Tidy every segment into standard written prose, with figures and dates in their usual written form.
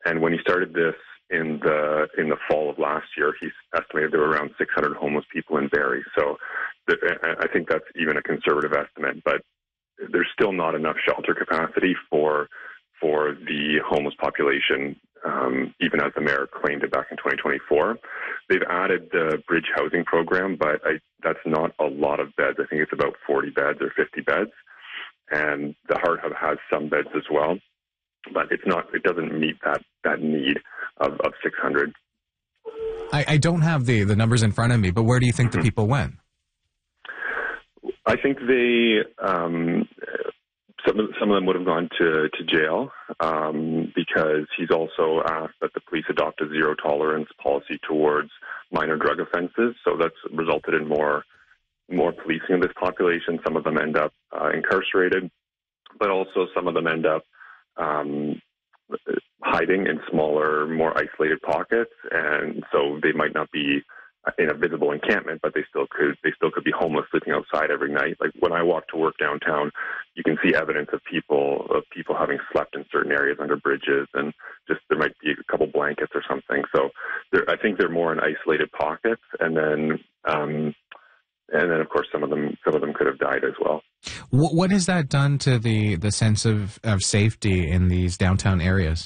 And when he started this in the fall of last year, he estimated there were around 600 homeless people in Barrie. So I think that's even a conservative estimate, but there's still not enough shelter capacity for the homeless population, even as the mayor claimed it back in 2024. They've added the Bridge Housing Program, but that's not a lot of beds. I think it's about 40 beds or 50 beds. And the Heart Hub has some beds as well, but it doesn't meet that need of 600. I don't have the numbers in front of me, but where do you think the people went? I think some of them would have gone to jail because he's also asked that the police adopt a zero tolerance policy towards minor drug offenses. So that's resulted in more policing of this population. Some of them end up incarcerated, but also some of them end up hiding in smaller, more isolated pockets, and so they might not be in a visible encampment, but they still could be homeless, sleeping outside every night. Like when I walk to work downtown, you can see evidence of people having slept in certain areas under bridges, and just there might be a couple blankets or something. So I think they're more in isolated pockets, and then of course some of them could have died as well. What has that done to the sense of safety in these downtown areas?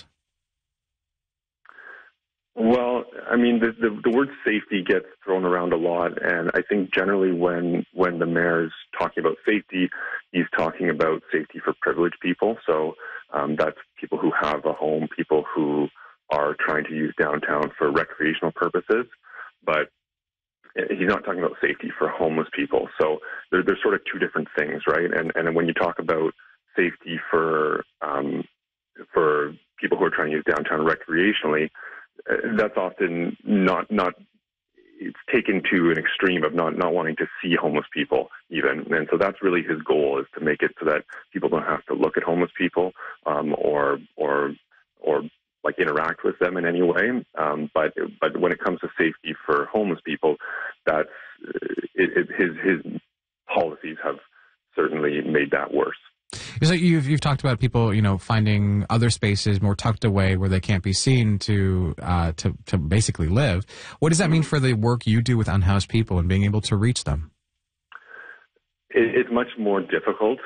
Well, I mean, the word safety gets thrown around a lot, and I think generally when the mayor's talking about safety, he's talking about safety for privileged people. So that's people who have a home, people who are trying to use downtown for recreational purposes, but he's not talking about safety for homeless people. So there's sort of two different things, right? And when you talk about safety for people who are trying to use downtown recreationally, that's often not it's taken to an extreme of not wanting to see homeless people even. And so that's really his goal, is to make it so that people don't have to look at homeless people or like interact with them in any way. But when it comes to safety for homeless people, that's his policies have certainly made that worse. So you've talked about people, finding other spaces more tucked away where they can't be seen to basically live. What does that mean for the work you do with unhoused people and being able to reach them? It's much more difficult.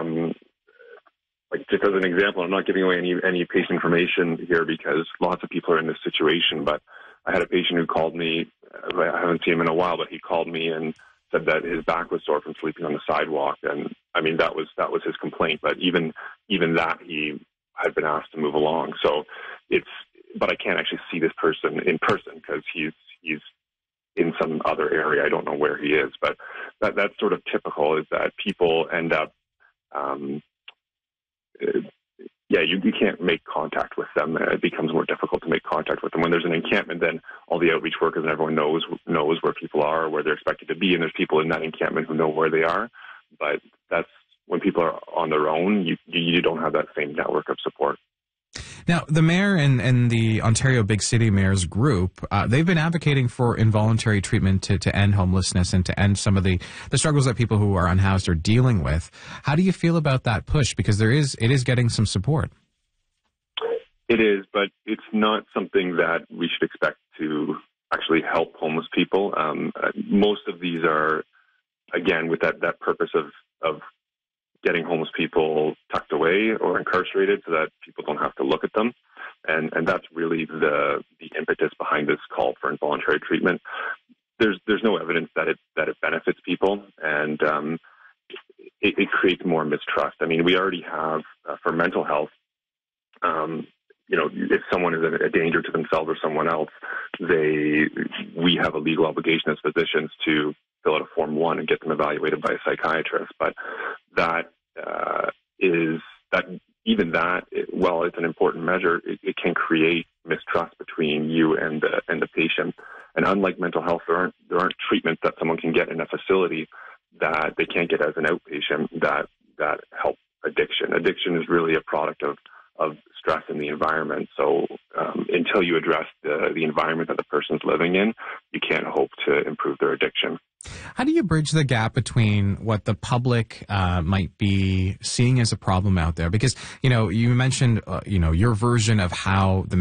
Like just as an example, I'm not giving away any patient information here because lots of people are in this situation. But I had a patient who called me. I haven't seen him in a while, but he called me and said that his back was sore from sleeping on the sidewalk, and I mean that was his complaint. But even that, he had been asked to move along. So but I can't actually see this person in person because he's in some other area. I don't know where he is, but that's sort of typical. Is that people end up, you can't make contact with them. It becomes more difficult to make contact with them. When there's an encampment, then all the outreach workers and everyone knows where people are, where they're expected to be, and there's people in that encampment who know where they are. But that's when people are on their own, you don't have that same network of support. Now, the mayor and the Ontario Big City Mayors group, they've been advocating for involuntary treatment to end homelessness and to end some of the struggles that people who are unhoused are dealing with. How do you feel about that push? Because it is getting some support. It is, but it's not something that we should expect to actually help homeless people. Most of these are, again, with that purpose of getting homeless people tucked away or incarcerated so that people don't have to look at them. And that's really the impetus behind this call for involuntary treatment. There's no evidence that it benefits people, and it creates more mistrust. I mean, we already have, for mental health, if someone is a danger to themselves or someone else, we have a legal obligation as physicians to fill out a Form 1 and get them evaluated by a psychiatrist. But while it's an important measure, it can create mistrust between you and the patient. And unlike mental health, there aren't treatments that someone can get in a facility that they can't get as an outpatient that help addiction. Addiction is really a product of stress in the environment. So until you address the environment that the person's living in, you can't hope to improve their addiction. How do you bridge the gap between what the public might be seeing as a problem out there? Because, you mentioned, your version of how the